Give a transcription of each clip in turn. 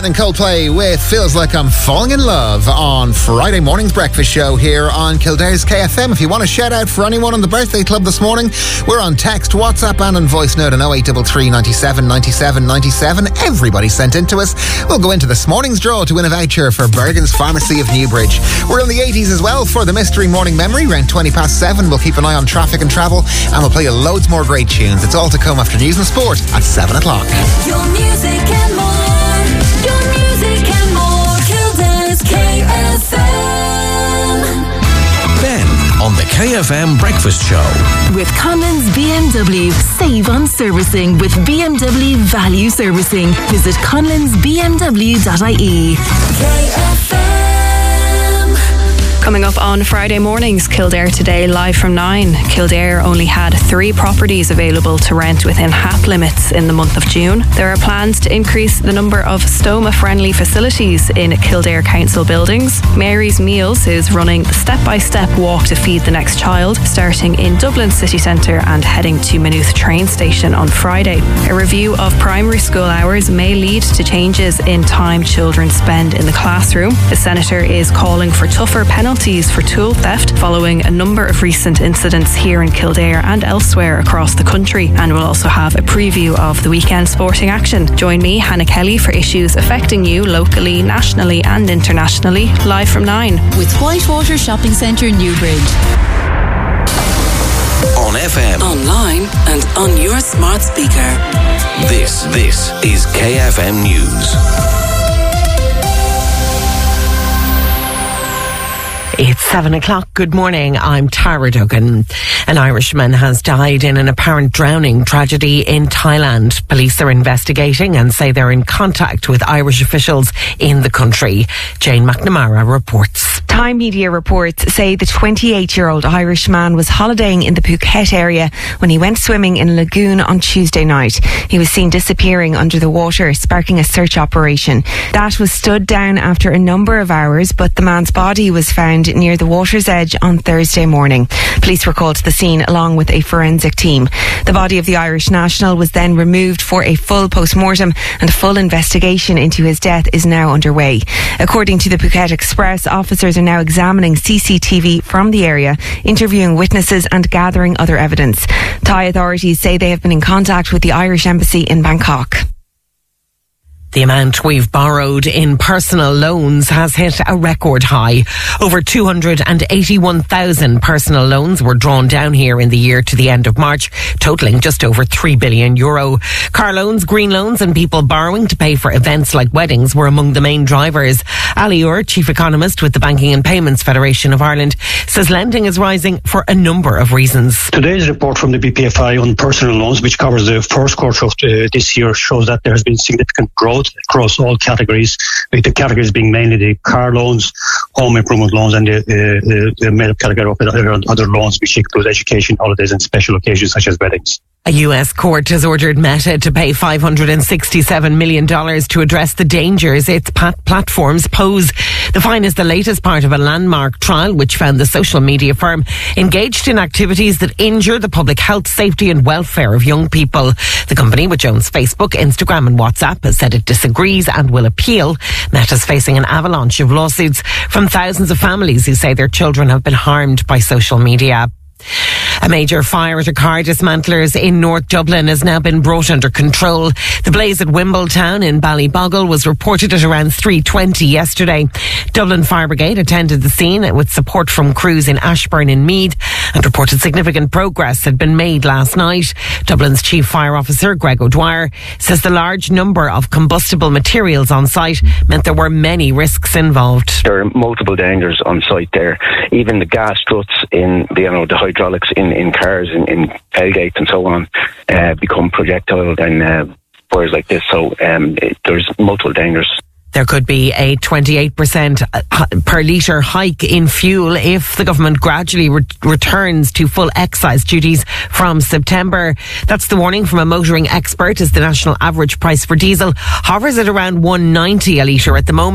And Coldplay with Feels Like I'm Falling in Love on Friday morning's breakfast show here on Kildare's KFM. If you want a shout out for anyone in the birthday club this morning, we're on text, WhatsApp and on voice note on 0833 97 97 97. Everybody sent in to us. We'll go into this morning's draw to win a voucher for Bergen's Pharmacy of Newbridge. We're in the 80s as well for the Mystery Morning Memory, around 7:20. We'll keep an eye on traffic and travel and we'll play you loads more great tunes. It's all to come after news and sport at 7 o'clock. Your music and more. Your music and more. Kildare's KFM. Ben on the KFM Breakfast Show. With Conlon's BMW. Save on servicing with BMW Value Servicing. Visit conlonsbmw.ie. KFM. Coming up on Friday mornings, Kildare Today live from 9. Kildare only had 3 properties available to rent within HAP limits in the month of June. There are plans to increase the number of stoma-friendly facilities in Kildare Council buildings. Mary's Meals is running the step-by-step walk to feed the next child, starting in Dublin city centre and heading to Maynooth train station on Friday. A review of primary school hours may lead to changes in time children spend in the classroom. The Senator is calling for tougher penalties for tool theft following a number of recent incidents here in Kildare and elsewhere across the country, and we'll also have a preview of the weekend sporting action. Join me, Hannah Kelly, for issues affecting you locally, nationally and internationally, live from 9. With Whitewater Shopping Centre, Newbridge. On FM, Online and on your smart speaker. this is KFM News. It's 7 o'clock. Good morning. I'm Tara Duggan. An Irishman has died in an apparent drowning tragedy in Thailand. Police are investigating and say they're in contact with Irish officials in the country. Jane McNamara reports. Thai media reports say the 28-year-old Irishman was holidaying in the Phuket area when he went swimming in a lagoon on Tuesday night. He was seen disappearing under the water, sparking a search operation. That was stood down after a number of hours, but the man's body was found near the water's edge on Thursday morning. Police were called to the scene along with a forensic team. The body of the Irish national was then removed for a full post-mortem, and a full investigation into his death is now underway. According to the Phuket Express, officers are now examining CCTV from the area, interviewing witnesses and gathering other evidence. Thai authorities say they have been in contact with the Irish Embassy in Bangkok. The amount we've borrowed in personal loans has hit a record high. Over 281,000 personal loans were drawn down here in the year to the end of March, totalling just over €3 billion. Car loans, green loans and people borrowing to pay for events like weddings were among the main drivers. Ali Ur, chief economist with the Banking and Payments Federation of Ireland, says lending is rising for a number of reasons. Today's report from the BPFI on personal loans, which covers the first quarter of this year, shows that there has been significant growth across all categories, with the categories being mainly the car loans, home improvement loans and the made-up category of other loans which include education, holidays and special occasions such as weddings. A US court has ordered Meta to pay $567 million to address the dangers its platforms pose. The fine is the latest part of a landmark trial which found the social media firm engaged in activities that injure the public health, safety and welfare of young people. The company, which owns Facebook, Instagram and WhatsApp, has said it disagrees and will appeal. Meta's facing an avalanche of lawsuits from thousands of families who say their children have been harmed by social media. A major fire at a car dismantlers in North Dublin has now been brought under control. The blaze at Wimbletown in Ballyboggle was reported at around 3:20 yesterday. Dublin Fire Brigade attended the scene with support from crews in Ashburn and Meath and reported significant progress had been made last night. Dublin's Chief Fire Officer, Greg O'Dwyer, says the large number of combustible materials on site meant there were many risks involved. There are multiple dangers on site there. Even the gas struts in the hydraulics in cars, in tailgates and so on, become projectile and fires like this. So there's multiple dangers. There could be a 28% per litre hike in fuel if the government gradually returns to full excise duties from September. That's the warning from a motoring expert, as the national average price for diesel hovers at around $1.90 a litre at the moment.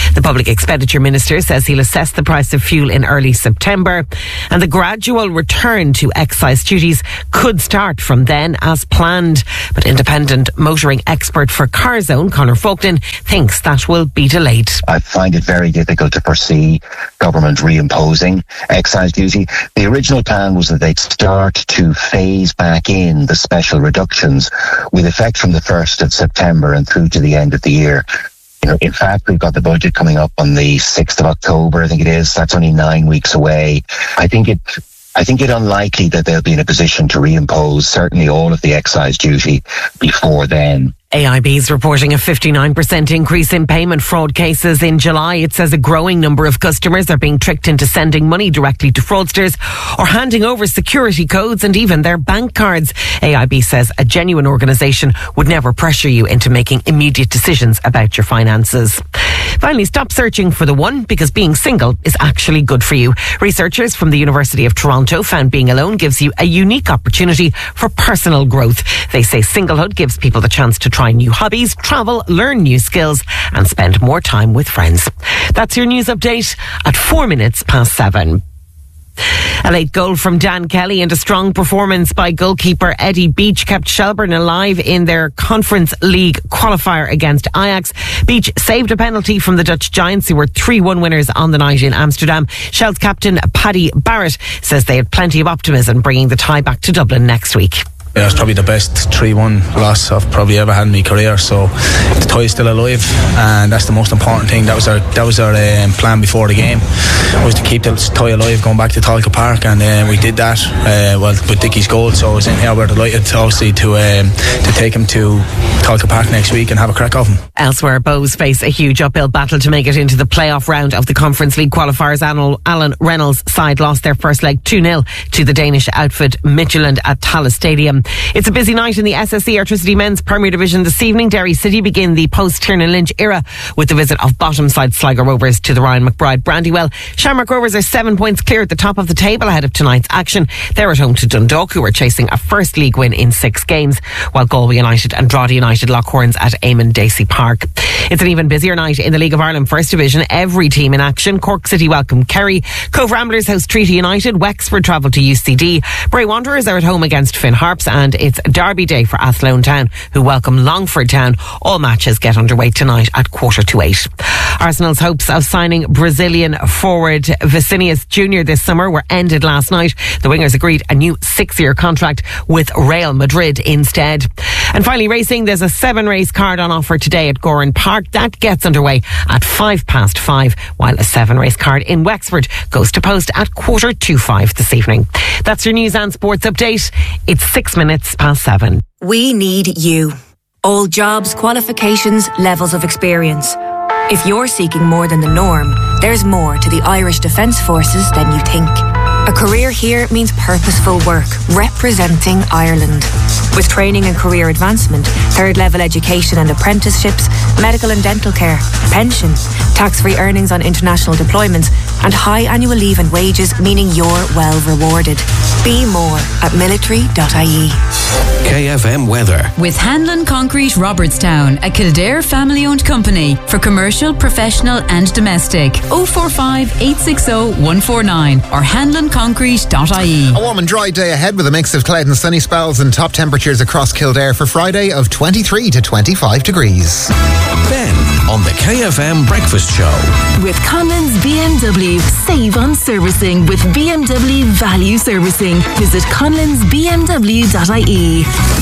The Public Expenditure Minister says he'll assess the price of fuel in early September, and the gradual return to excise duties could start from then as planned. But independent motoring expert for CarZone, Conor Faulkner, thinks that will be delayed. I find it very difficult to foresee government reimposing excise duty. The original plan was that they'd start to phase back in the special reductions with effect from the 1st of September and through to the end of the year. In fact, we've got the budget coming up on the 6th of October, I think it is. That's only 9 weeks away. I think it unlikely that they'll be in a position to reimpose certainly all of the excise duty before then. AIB is reporting a 59% increase in payment fraud cases in July. It says a growing number of customers are being tricked into sending money directly to fraudsters or handing over security codes and even their bank cards. AIB says a genuine organisation would never pressure you into making immediate decisions about your finances. Finally, stop searching for the one, because being single is actually good for you. Researchers from the University of Toronto found being alone gives you a unique opportunity for personal growth. They say singlehood gives people the chance to try new hobbies, travel, learn new skills and spend more time with friends. That's your news update at 7:04. A late goal from Dan Kelly and a strong performance by goalkeeper Eddie Beach kept Shelbourne alive in their Conference League qualifier against Ajax. Beach saved a penalty from the Dutch Giants, who were 3-1 winners on the night in Amsterdam. Shell's captain Paddy Barrett says they had plenty of optimism bringing the tie back to Dublin next week. Yeah, it's probably the best 3-1 loss I've probably ever had in my career, so the tie is still alive and that's the most important thing. That was our plan before the game, was to keep the tie alive going back to Talca Park, and we did that with Dickie's goal. So we're delighted obviously to take him to Talca Park next week and have a crack off him. Elsewhere, Bows face a huge uphill battle to make it into the playoff round of the Conference League qualifiers. Alan Reynolds' side lost their first leg 2-0 to the Danish outfit Midtjylland at Tallaght Stadium. It's a busy night in the SSE Airtricity Men's Premier Division this evening. Derry City begin the post-Tiernan Lynch era with the visit of bottom side Sligo Rovers to the Ryan McBride Brandywell. Shamrock Rovers are 7 points clear at the top of the table ahead of tonight's action. They're at home to Dundalk, who are chasing a first league win in 6 games, while Galway United and Drogheda United lock horns at Eamon Dacey Park. It's an even busier night in the League of Ireland First Division. Every team in action. Cork City welcome Kerry. Cove Ramblers host Treaty United. Wexford travel to UCD. Bray Wanderers are at home against Finn Harps, and it's Derby Day for Athlone Town, who welcome Longford Town. All matches get underway tonight at 7:45. Arsenal's hopes of signing Brazilian forward Vicinius Jr. this summer were ended last night. The wingers agreed a new 6-year contract with Real Madrid instead. And finally, racing, there's a 7-race card on offer today at Goran Park. That gets underway at 5:05, while a 7-race card in Wexford goes to post at 5:45 this evening. That's your news and sports update. It's 7:06. We need you. All jobs, qualifications, levels of experience. If you're seeking more than the norm, there's more to the Irish Defence Forces than you think. A career here means purposeful work, representing Ireland. With training and career advancement, third-level education and apprenticeships, medical and dental care, pension, tax-free earnings on international deployments, and high annual leave and wages, meaning you're well rewarded. Be more at military.ie. KFM weather. With Hanlon Concrete Robertstown, a Kildare family-owned company for commercial, professional and domestic. 045 860 149 or hanlonconcrete.ie. A warm and dry day ahead with a mix of cloud and sunny spells and top temperatures across Kildare for Friday of 23 to 25 degrees. Ben on the KFM Breakfast Show. With Conlon's BMW. Save on servicing with BMW Value Servicing. Visit conlonsbmw.ie.